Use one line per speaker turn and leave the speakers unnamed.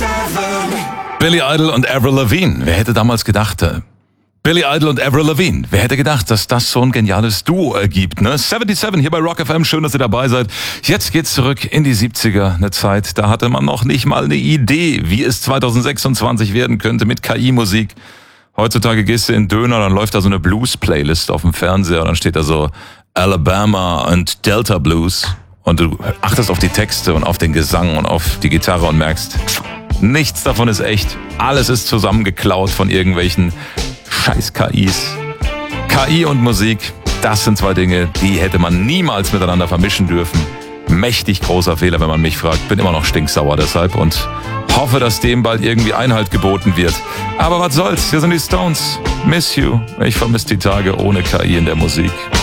Billy Idol und Avril Lavigne. Wer hätte damals gedacht, Billy Idol und Avril Lavigne. Wer hätte gedacht, dass das so ein geniales Duo ergibt, ne? 77 hier bei Rock FM. Schön, dass ihr dabei seid. Jetzt geht's zurück in die 70er. Eine Zeit, da hatte man noch nicht mal eine Idee, wie es 2026 werden könnte mit KI-Musik. Heutzutage gehst du in Döner, dann läuft da so eine Blues-Playlist auf dem Fernseher und dann steht da so Alabama und Delta Blues. Und du achtest auf die Texte und auf den Gesang und auf die Gitarre und merkst, nichts davon ist echt. Alles ist zusammengeklaut von irgendwelchen scheiß KIs. KI und Musik, das sind zwei Dinge, die hätte man niemals miteinander vermischen dürfen. Mächtig großer Fehler, wenn man mich fragt. Bin immer noch stinksauer deshalb und hoffe, dass dem bald irgendwie Einhalt geboten wird. Aber was soll's, hier sind die Stones. Miss You. Ich vermisse die Tage ohne KI in der Musik.